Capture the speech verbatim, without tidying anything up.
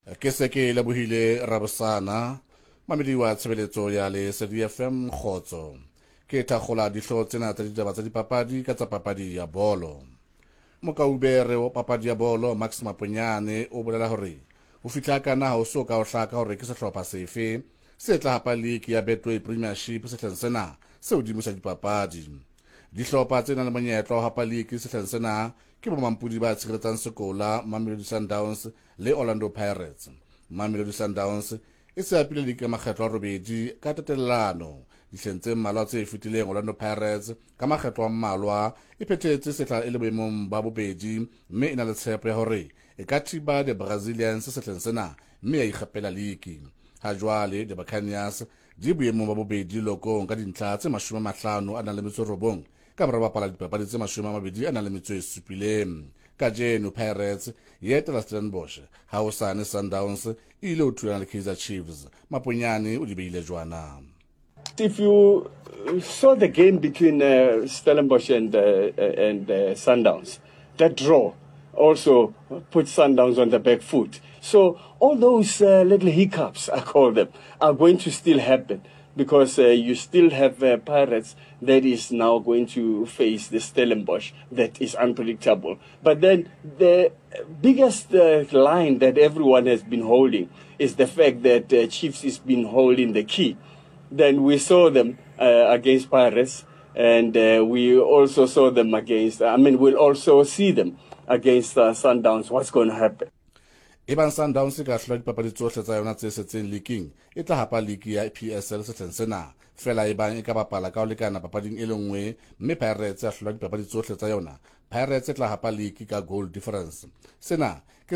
Ke se ke lebohile Rabosana mamedi wa tshebeletso ya le S D F M Khotso ke thakgola dihlo tsena tsa ditaba tsa dipapadi ka tsa papadi ya bolo. Mokaubere wa papadi ya bolo Max Maponyane o bolela hore ho fihla kana ho so ka o hlaka hore ke sehlopha sefe se tla hapa league ya Betway Premiership sehleng sena se hodimo sa dipapadi. Dihlopha tsena le monyetla wa hapa league sehleng sena ke bomampudi ba tshiretsang sekola Mamelodi Sundowns le Orlando Pirates. Mamelodi Sundowns e se apile league ya makgetlo a robedi ka tatellano dihleng tse mmalwa tse fetileng. Orlando Pirates ka makgetlo a mmalwa e phethetse sehla e le boemong ba bobedi, mme e na le tshepo ya hore e ka thiba the Brazilians sehleng sena mme ya ikgapela league. Ha jwale the Buccaneers di boemong ba bobedi lokong ka dintlha tse mashome a mahlano a nang le metso e robong ka mora bapala dipapadi tse mashome a mabedi a nang le metso e supileng. Kajeno Pirates e etela Stellenbosch ha ho sane Sundowns e ile ho thulana le Kaizer Chiefs. Maponyane o di beile jwana. If you saw the game between uh, Stellenbosch and uh, and uh, Sundowns, that draw also put Sundowns on the back foot. So all those uh, little hiccups, I call them, are going to still happen because uh, you still have uh, Pirates that is now going to face the Stellenbosch that is unpredictable. But then the biggest uh, line that everyone has been holding is the fact that uh, Chiefs has been holding the key. Then we saw them uh, against Pirates, and uh, we also saw them against, I mean, we'll also see them against uh, Sundowns. What's going to happen? Eban Sundowns ka hlola dipapadi tsohle tsa yona tse setseng leaking e tla hapa league ya P S L sehleng sena fela ebang e ka bapala ka ho lekana papading e le nngwe, mme Pirates a hlola dipapadi tsohle tsa yona. Pirates e tla hapa league ka goal difference. Sena